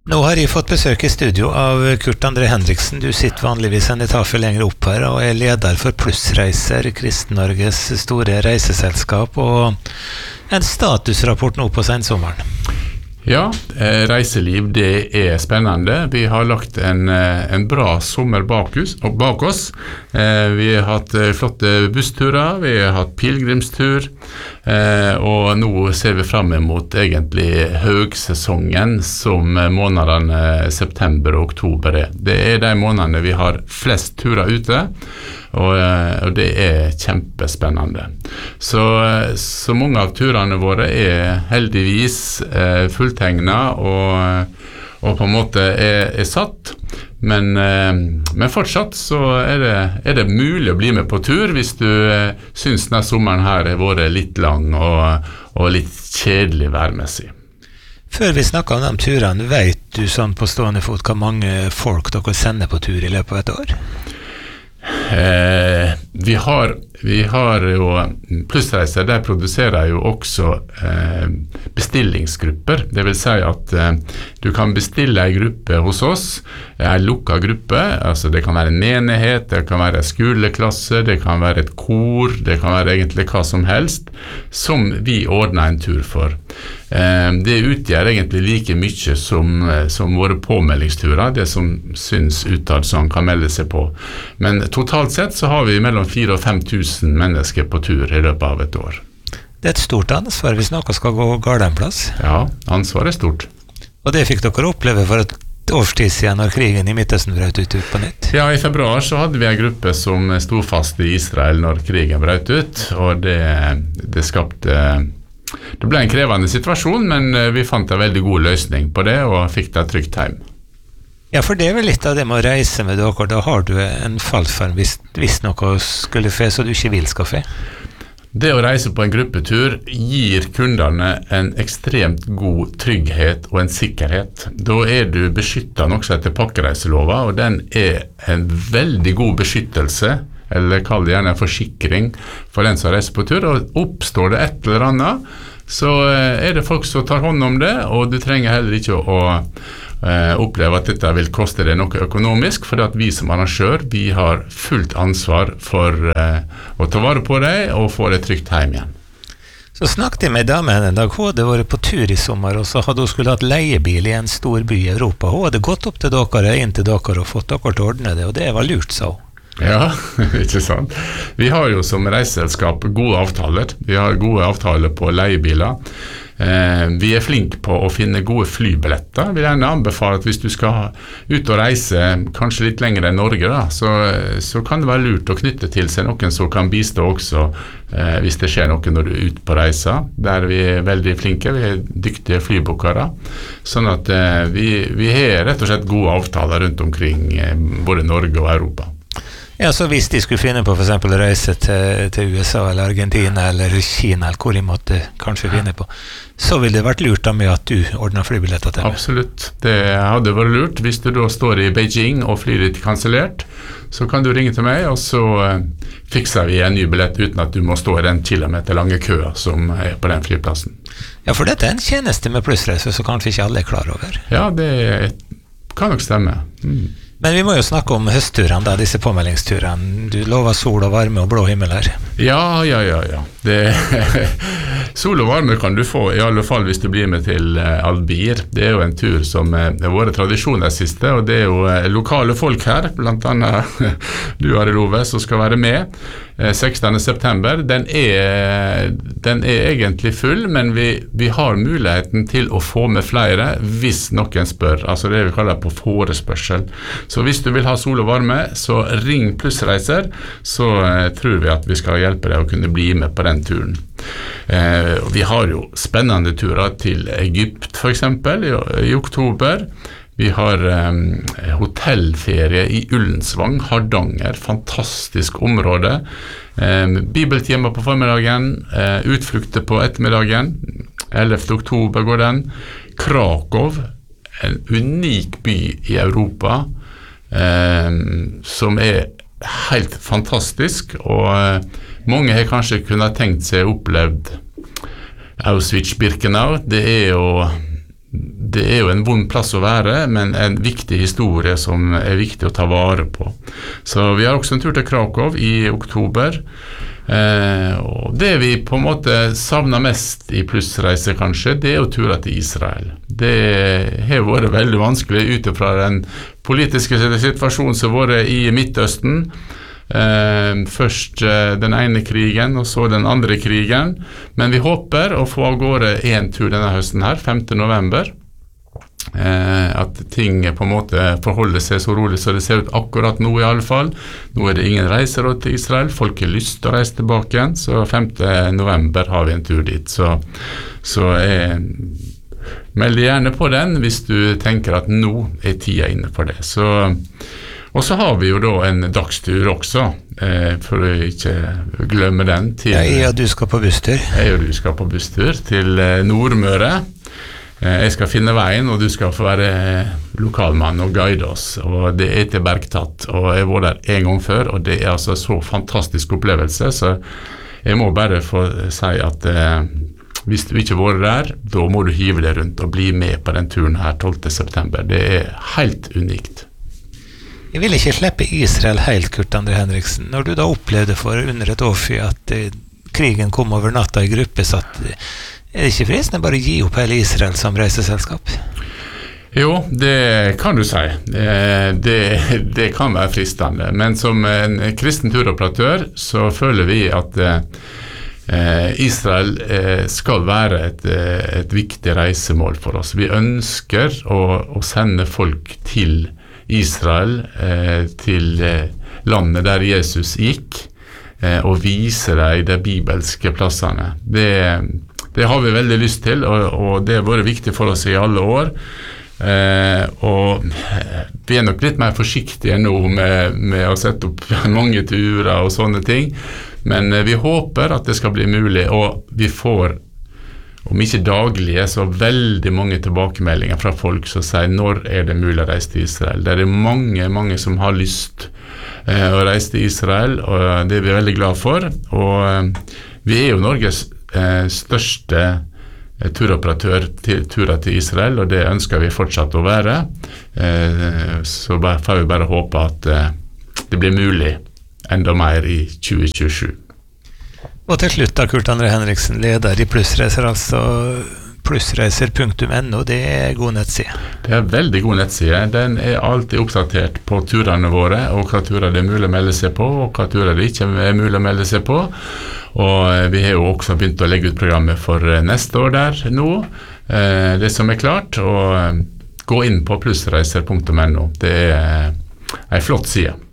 Nå har jeg fått besøk I studio av Kurt André Henriksen. Du sitter vanligvis en etasje lenger opp her og leder for Plussreiser, Kristen-Norges store reiseselskap, og en statusrapport nå på sensommeren. Ja, reiseliv det spennende. Vi har lagt en bra sommer bak oss. Vi har hatt flotte bussturer, vi har hatt pilgrimstur, og nå ser vi frem mot egentlig høgsesongen som månedene september og oktober er. Det de månedene vi har flest turer ute, og det kjempespennende. Så mange av turene våre heldigvis fulltegnet og på en måte satt, men fortsatt så det mulig å bli med på tur hvis du synes denne sommeren her har vært litt lang og litt kjedelig værmessig. Før vi snakker om de turene, vet du sånn på stående fot hvor mange folk dere sender på tur I løpet av et år? Vi har jo Plussreiser, der produserer jo også bestillingsgrupper. Det vil si at du kan bestille en gruppe hos oss, en lukket gruppe, altså det kan være en menighet, det kan være en skoleklasse, det kan være et kor, det kan være egentlig hva som helst, som vi ordner en tur for. Det utgjør egentlig like mye som våre påmeldingsturer, det som synes utad som kan melde seg på. Men totalt sett så har vi mellom 4 og 5 000 mennesker på tur I løpet av et år. Det et stort ansvar hvis noe skal gå galt en plass. Ja, ansvaret stort. Og det fikk dere oppleve for et årstid siden når krigen I Midtøsten brøt ut på nytt. Ja, I februar så hadde vi en gruppe som stod fast I Israel når krigen brøt ut, og det skapte... Det ble en krevende situasjon, men vi fant en veldig god løsning på det, og fikk det trygt hjem. Ja, for det vel litt av det med å reise med dere, da har du en fallskjerm hvis noe skulle fe, så du ikke vil skal fe. Det å reise på en gruppetur gir kundene en ekstremt god trygghet og en sikkerhet. Da du beskyttet også etter pakkereiselova, og den en veldig god beskyttelse, eller kall det gjerne en forsikring for den som reiser på tur, og oppstår det et eller annet, så det folk som tar hånd om det, og du trenger heller ikke å oppleve at dette vil koste deg noe økonomisk, for at vi som arrangør, vi har fullt ansvar for å ta vare på deg og få det trygt hjem igjen. Så snakket jeg med damen en dag, hun hadde vært på tur I sommer, og så hadde hun skulle hatt leiebil I en stor by I Europa. Hun hadde gått opp til dere, inn til dere og fått dere til å ordne det, og det var lurt, sa hun. Ja, ikke sant. Vi har jo som reiseselskap gode avtaler. Vi har gode avtaler på leiebiler. Vi flinke på å finne gode flybilletter. Vi vil gjerne anbefale at hvis du skal ut og reise kanskje litt lenger enn Norge, da, så kan det være lurt å knytte til seg noen som kan bistå også hvis det skjer noe når du ute på reise. Der vi veldig flinke, vi dyktige flybookere. Sånn at vi har rett og slett gode avtaler rundt omkring både Norge og Europa. Ja, så hvis de skulle finne på for eksempel å reise til USA eller Argentina eller Kina, eller hvor de måtte kanskje finne på, så ville det vært lurt da med at du ordner flybilletter til meg. Absolutt, det hadde vært lurt. Hvis du da står I Beijing og flyr ditt kansellert, så kan du ringe til meg, og så fikser vi en ny billett uten at du må stå I den kilometer lange køa som på den flyplassen. Ja, for dette en tjeneste med plussreiser, så kanskje ikke alle klar over. Ja, det kan nok stemme. Men vi må jo snakke om høstturene da, disse påmeldingsturene. Du lover sol og varme og blå himmel her. Ja. Sol og varme kan du få, I alle fall hvis du blir med til Albir. Det jo en tur som har vært tradisjon det siste, og det jo lokale folk her, blant annet du, Arild Ove, som skal være med. 16. september, den egentlig full, men vi har muligheten til å få med flere hvis noen spør, altså det vi kaller på forespørsel. Så hvis du vil ha sol og varme, så ring Plussreiser, så tror vi at vi skal hjelpe deg å kunne bli med på den turen. Vi har jo spennende turer til Egypt for eksempel I oktober. Vi har hotellferie I Ullensvang, Hardanger, fantastisk område. Bibeltimer på formiddagen, utflukter på ettermiddagen, 11. oktober går den. Krakow, en unik by I Europa, som helt fantastisk, og mange har kanskje kunnet tenkt seg opplevd Auschwitz-Birkenau. Det det jo en vond plass å være, men en viktig historie som viktig å ta vare på. Så vi har også en tur til Krakow i oktober, og det vi på en måte savner mest i plussreise kanskje, det jo turer til Israel. Det har vært veldig vanskelig utenfra den politiske situasjonen som har vært i Midtøsten. Først den ene krigen og så den andre krigen, men vi håper å få av gårde en tur denne høsten her, 5. november, at ting på en måte forholder seg så rolig så det ser ut akkurat nå i alle fall. Nå det ingen reiseråd til Israel, folk har lyst til å reise tilbake igjen, så 5. november har vi en tur dit, så meld deg gjerne på den hvis du tenker at nå tida inne for det. Og så har vi jo da en dagstur også, for å ikke glemme den. Jeg og du skal på busstur. Jeg og du skal på busstur til Nordmøre. Jeg skal finne veien, og du skal få være lokalmann og guide oss. Og det til Bergtatt, og jeg var der en gang før, og det altså så fantastisk opplevelse, så jeg må bare få si at hvis du ikke var der, da må du hive deg rundt og bli med på den turen her 12. september. Det helt unikt. Jeg vil ikke slippe Israel helt, Kurt André Henriksen. Når du da opplevde for under et år siden at krigen kom over natta i gruppesatt, det ikke fristende bare å gi opp hele Israel som reiseselskap? Jo, det kan du si. Det kan være fristende. Men som en kristen turoperatør så føler vi at Israel skal være et viktig reisemål for oss. Vi ønsker å sende folk til Israel, til landet der Jesus gikk, og vise deg de bibelske plassene. Det har vi veldig lyst til, og det har vært viktig for oss i alle år. Og vi nok litt mer forsiktige nå med å sette opp mange turer og sånne ting, men vi håper at det skal bli mulig, og vi får om ikke daglige, så veldig mange tilbakemeldinger fra folk som sier når det mulig å reise til Israel. Det mange som har lyst å reise til Israel, og det vi veldig glad for. Og vi jo Norges største turoperatør til turer til Israel, og det ønsker vi fortsatt å være. Så får vi bare håpe at det blir mulig enda mer i 2027. Og til slutt da, Kurt André Henriksen, leder i Plussreiser, altså plussreiser.no, det god nettside. Det veldig god nettside. Den alltid oppdatert på turene våre, og hva turer det mulig å melde seg på, og hva turer det ikke mulig å melde seg på. Og vi har jo også begynt å legge ut programmet for neste år der nå, det som klart, og gå inn på plussreiser.no. Det en flott side.